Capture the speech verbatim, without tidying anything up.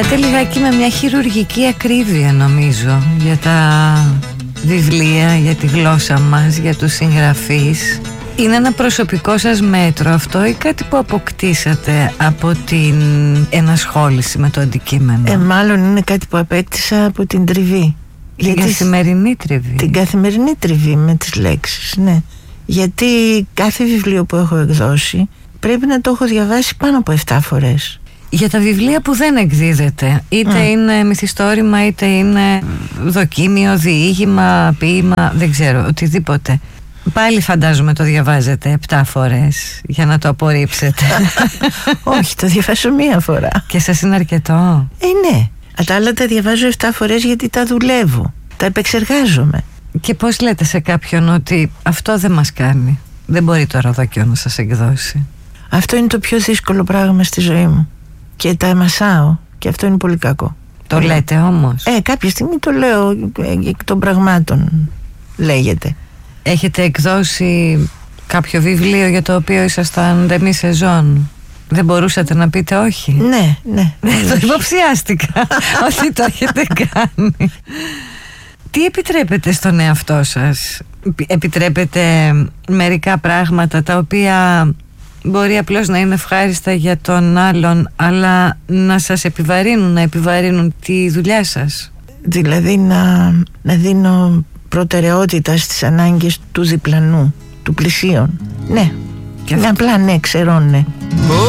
Λιγάκι με μια χειρουργική ακρίβεια νομίζω για τα βιβλία, για τη γλώσσα μας, για τους συγγραφείς. Είναι ένα προσωπικό σας μέτρο αυτό ή κάτι που αποκτήσατε από την ενασχόληση με το αντικείμενο? Ε, μάλλον είναι κάτι που απέκτησα από την τριβή. Την γιατί καθημερινή τριβή. Την καθημερινή τριβή με τις λέξεις, ναι. Γιατί κάθε βιβλίο που έχω εκδώσει πρέπει να το έχω διαβάσει πάνω από επτά φορές. Για τα βιβλία που δεν εκδίδεται, είτε mm. είναι μυθιστόρημα, είτε είναι δοκίμιο, διήγημα, ποίημα, δεν ξέρω, οτιδήποτε, πάλι φαντάζομαι το διαβάζετε επτά φορές για να το απορρίψετε. Όχι, το διαβάζω μία φορά. Και σας είναι αρκετό? Ε, ναι. Τα άλλα τα διαβάζω επτά φορές γιατί τα δουλεύω, τα επεξεργάζομαι. Και πώς λέτε σε κάποιον ότι αυτό δεν μας κάνει, δεν μπορεί το Ροδόκιο να σας εκδώσει? Αυτό είναι το πιο δύσκολο πράγμα στη ζωή μου και τα εμασάω και αυτό είναι πολύ κακό. Το ε, λέτε όμως? Ε, κάποια στιγμή το λέω εκ των πραγμάτων, λέγεται. Έχετε εκδώσει κάποιο βιβλίο για το οποίο ήσασταν ντεμή σεζόν? Δεν μπορούσατε να πείτε όχι? Ναι, ναι. Το υποψιάστηκα ότι το έχετε κάνει. Τι επιτρέπετε στον εαυτό σας? Επιτρέπετε μερικά πράγματα τα οποία μπορεί απλώς να είναι ευχάριστα για τον άλλον, αλλά να σας επιβαρύνουν, να επιβαρύνουν τη δουλειά σας? Δηλαδή να, να δίνω προτεραιότητα στις ανάγκες του διπλανού, του πλησίον. Ναι, και απλά ναι, ξέρω ναι.